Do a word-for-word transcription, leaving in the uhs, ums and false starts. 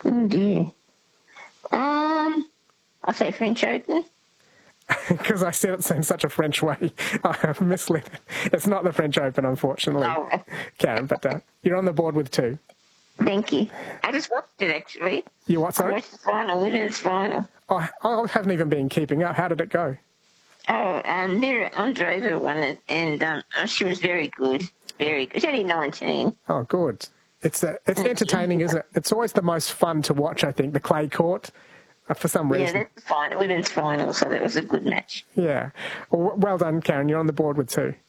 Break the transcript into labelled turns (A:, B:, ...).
A: Oh dear. Um, I'll say French Open.
B: Because I said it in such a French way, I have misled it. It's not the French Open, unfortunately,
A: Oh,
B: Karen, but uh, you're on the board with two.
A: thank you. I just watched it, actually.
B: You what,
A: I
B: sorry?
A: watched the final, women's final.
B: Oh, I haven't even been keeping up. How did it go?
A: Oh, um, Mira Andreeva won it, and um, she was very good. Very good. She's only nineteen.
B: Oh, good. It's uh, it's entertaining, isn't it? It's always the most fun to watch, I think, the clay court, uh, for some reason.
A: Yeah, that's the final, women's final, so that was a good match.
B: Yeah. Well, well done, Karen. You're on the board with two.